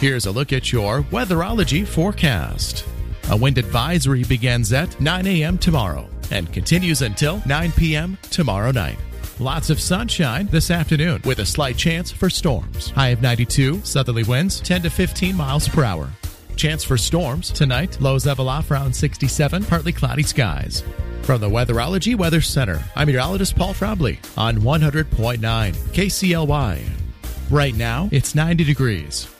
Here's a look at your Weatherology forecast. A wind advisory begins at 9 a.m. tomorrow and continues until 9 p.m. tomorrow night. Lots of sunshine this afternoon with a slight chance for storms. High of 92, southerly winds 10 to 15 miles per hour. Chance for storms tonight, lows level off around 67, partly cloudy skies. From the Weatherology Weather Center, I'm meteorologist Paul Trombley on 100.9 KCLY. Right now, it's 90 degrees.